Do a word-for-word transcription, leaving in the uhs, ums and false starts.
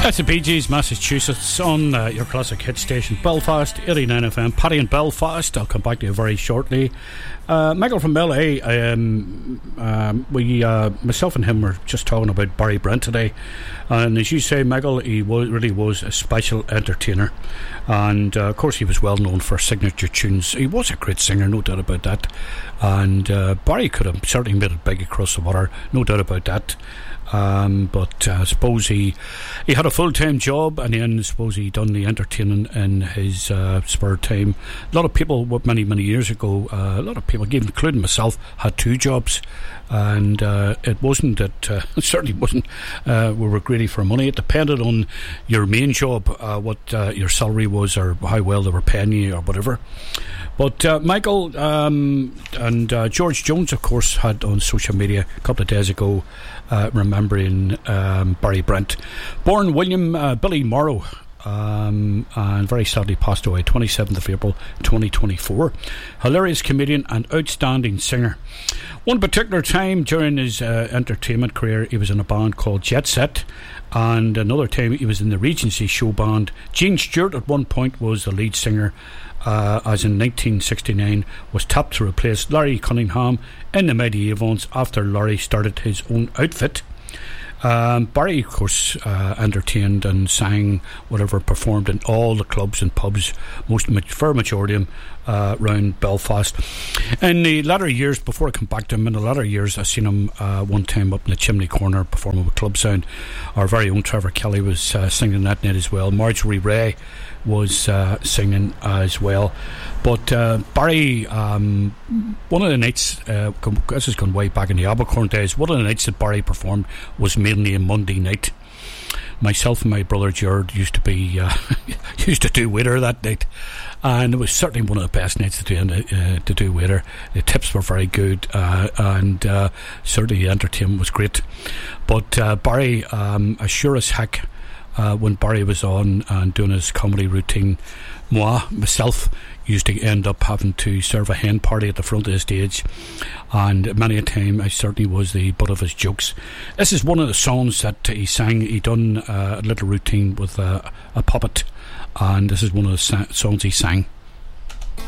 That's the Bee Gees, Massachusetts, on uh, your classic hit station, Belfast, eighty-nine F M. Paddy in Belfast, I'll come back to you very shortly. Uh, Michael from L A, um, um, we, uh, myself and him were just talking about Barry Brent today. And as you say, Michael, he was, really was a special entertainer. And uh, of course, he was well known for signature tunes. He was a great singer, no doubt about that. And uh, Barry could have certainly made it big across the water, no doubt about that. Um, but uh, I suppose he he had a full-time job, and then I suppose he done the entertaining in his uh, spare time. A lot of people, what many many years ago, uh, a lot of people, including myself, had two jobs, and uh, it wasn't that uh, it certainly wasn't uh, we were greedy for money. It depended on your main job, uh, what uh, your salary was, or how well they were paying you, or whatever. But uh, Michael um, and uh, George Jones, of course, had on social media a couple of days ago uh, remembering um, Barry Brent. Born William uh, Billy Morrow, um, and very sadly passed away twenty-seventh of April twenty twenty-four. Hilarious comedian and outstanding singer. One particular time during his uh, entertainment career, he was in a band called Jet Set, and another time he was in the Regency show band. Gene Stewart at one point was the lead singer, Uh, as in nineteen sixty-nine was tapped to replace Larry Cunningham in the Mighty Avons after Larry started his own outfit. Um, Barry, of course, uh, entertained and sang whatever, performed in all the clubs and pubs, most for majority of them, uh, around Belfast. In the latter years, before I come back to him, in the latter years, I seen him uh, one time up in the chimney corner performing with Club Sound. Our very own Trevor Kelly was uh, singing that night as well. Marjorie Ray was uh, singing as well. But uh, Barry, um, one of the nights, uh, this has gone way back in the Abercorn days, one of the nights that Barry performed was mainly a Monday night. Myself and my brother Jared used to be uh, used to do waiter that night, and it was certainly one of the best nights to do uh, to do waiter. The tips were very good, uh, and uh, certainly the entertainment was great. But uh, Barry, um, as sure as heck, uh, when Barry was on and doing his comedy routine, moi myself used to end up having to serve a hen party at the front of the stage, and many a time I certainly was the butt of his jokes. This is one of the songs that he sang. He done uh, a little routine with uh, a puppet, and this is one of the sa- songs he sang.